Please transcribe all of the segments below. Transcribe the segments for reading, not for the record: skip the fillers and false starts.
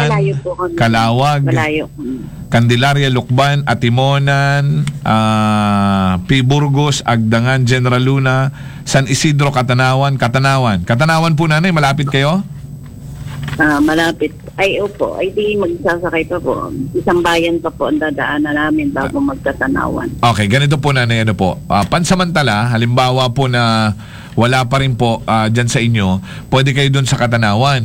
Malayo po kami. Calawag, Malayo. Candelaria, Lukban, Atimonan, P. Burgos, Agdangan, General Luna, San Isidro, Katanawan. Katanawan po, nanay, malapit kayo? Malapit. Ay, opo. Ay, di magsasakay pa po. Isang bayan pa po ang dadaanan namin bago magtatanawan. Okay, ganito po, nanay, ano po. Pansamantala, halimbawa po na wala pa rin po dyan sa inyo, pwede kayo dun sa Katanawan.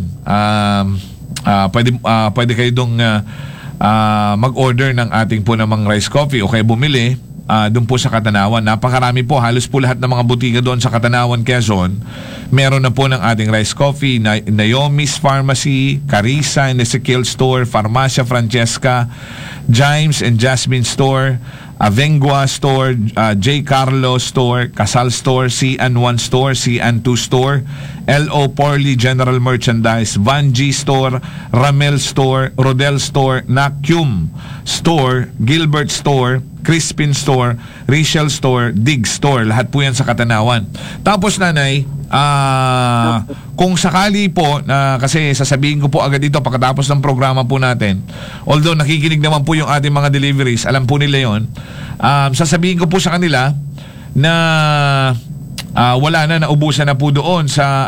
Pwede kayo dun mag-order ng ating po namang rice coffee o kaya bumili doon po sa Katanawan. Napakarami po, halos po lahat ng mga butika doon sa Katanawan, Quezon, meron na po ng ating rice coffee. Naomi's Pharmacy, Carissa and Ezekiel Store, Farmacia Francesca, James and Jasmine Store, Avengua Store, J. Carlo Store, Casal Store, CN1 Store, CN2 Store, L.O. Porley General Merchandise, Van G Store, Ramel Store, Rodel Store, Nacium Store, Gilbert Store, Crispin Store, Richel Store, Dig Store. Lahat po yan sa Katanawan. Tapos, nanay, kung sakali po, kasi sasabihin ko po agad dito pagkatapos ng programa po natin, although nakikinig naman po yung ating mga deliveries, alam po nila yon, sasabihin ko po sa kanila na wala na, naubusan na po doon sa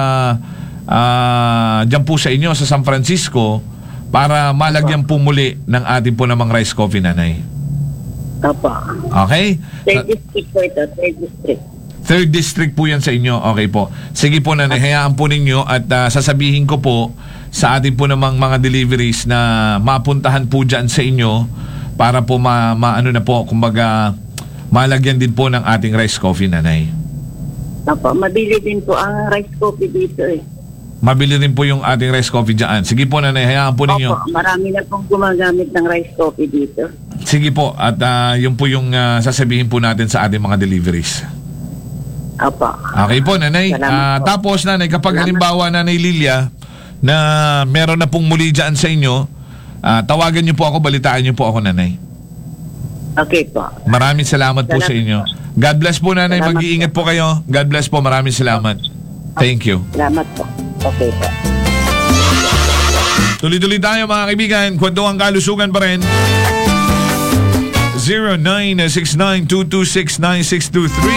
dyan po sa inyo sa San Francisco para malagyan po muli ng ating po namang rice coffee, nanay. Apa. Okay? Third district po ito. Third district. Third district po yan sa inyo. Okay po. Sige po, nanay, hayaan po ninyo at sasabihin ko po sa ating po namang mga deliveries na mapuntahan po dyan sa inyo para po maano na po, kumbaga malagyan din po ng ating rice coffee, nanay. Apa, mabili din po ang rice coffee dito eh. Mabili rin po yung ating rice coffee dyan. Sige po, nanay, hayaan po ninyo. Opo, marami na pong gumagamit ng rice coffee dito. Sige po, at yun po yung sasabihin po natin sa ating mga deliveries. Apa. Okay po, nanay. Tapos, nanay, kapag halimbawa, nanay Lilia, na meron na pong muli dyan sa inyo, tawagan niyo po ako, balitaan niyo po ako, nanay. Okay po. Maraming salamat po sa inyo. God bless po, nanay. Salamat Mag-iingat po kayo. God bless po. Maraming salamat. Thank you. Salamat po. Okay po. Tuloy-tuloy tayo, mga kaibigan. Kwentuhang kalusugan pa rin. 0969-226-9623